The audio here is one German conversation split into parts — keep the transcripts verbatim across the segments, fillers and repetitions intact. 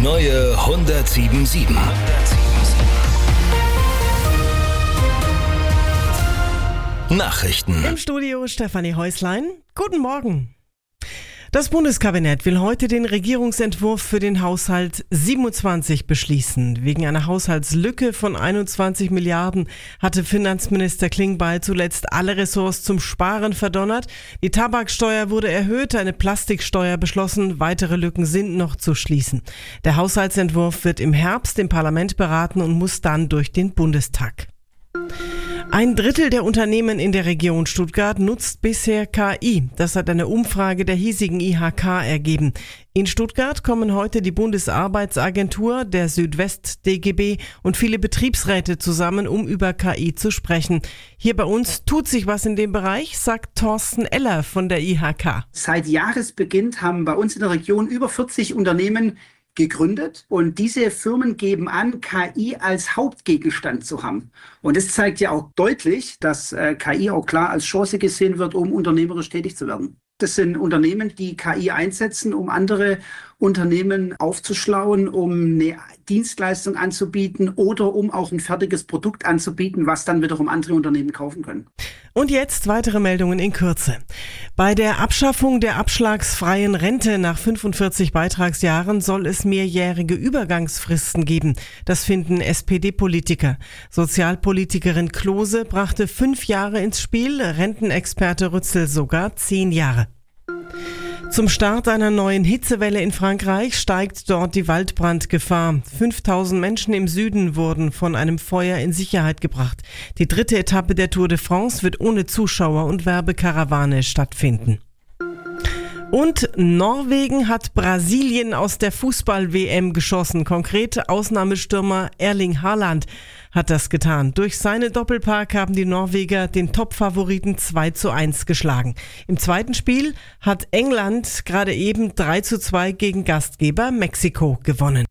neue hundertsieben Komma sieben. Nachrichten. Im Studio Stefanie Häuslein. Guten Morgen. Das Bundeskabinett will heute den Regierungsentwurf für den Haushalt siebenundzwanzig beschließen. Wegen einer Haushaltslücke von einundzwanzig Milliarden hatte Finanzminister Klingbeil zuletzt alle Ressorts zum Sparen verdonnert. Die Tabaksteuer wurde erhöht, eine Plastiksteuer beschlossen, weitere Lücken sind noch zu schließen. Der Haushaltsentwurf wird im Herbst im Parlament beraten und muss dann durch den Bundestag. Ein Drittel der Unternehmen in der Region Stuttgart nutzt bisher K I. Das hat eine Umfrage der hiesigen I H K ergeben. In Stuttgart kommen heute die Bundesarbeitsagentur, der Südwest D G B und viele Betriebsräte zusammen, um über K I zu sprechen. Hier bei uns tut sich was in dem Bereich, sagt Thorsten Eller von der I H K. Seit Jahresbeginn haben bei uns in der Region über vierzig Unternehmen gegründet und diese Firmen geben an, K I als Hauptgegenstand zu haben. Und das zeigt ja auch deutlich, dass äh, K I auch klar als Chance gesehen wird, um unternehmerisch tätig zu werden. Das sind Unternehmen, die K I einsetzen, um andere Unternehmen aufzuschlauen, um eine Dienstleistung anzubieten oder um auch ein fertiges Produkt anzubieten, was dann wiederum andere Unternehmen kaufen können. Und jetzt weitere Meldungen in Kürze. Bei der Abschaffung der abschlagsfreien Rente nach fünfundvierzig Beitragsjahren soll es mehrjährige Übergangsfristen geben. Das finden S P D-Politiker. Sozialpolitikerin Klose brachte fünf Jahre ins Spiel, Rentenexperte Rützel sogar zehn Jahre. Zum Start einer neuen Hitzewelle in Frankreich steigt dort die Waldbrandgefahr. fünftausend Menschen im Süden wurden von einem Feuer in Sicherheit gebracht. Die dritte Etappe der Tour de France wird ohne Zuschauer und Werbekarawane stattfinden. Und Norwegen hat Brasilien aus der Fußball-W M geschossen. Konkret Ausnahmestürmer Erling Haaland hat das getan. Durch seine Doppelpack haben die Norweger den Top-Favoriten zwei zu eins geschlagen. Im zweiten Spiel hat England gerade eben drei zu zwei gegen Gastgeber Mexiko gewonnen.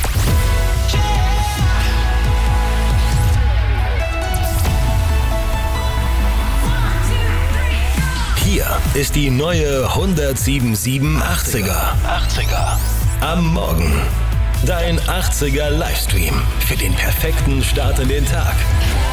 Hier ist die neue hundertsieben Komma sieben achtziger. Am Morgen. Dein achtziger Livestream für den perfekten Start in den Tag.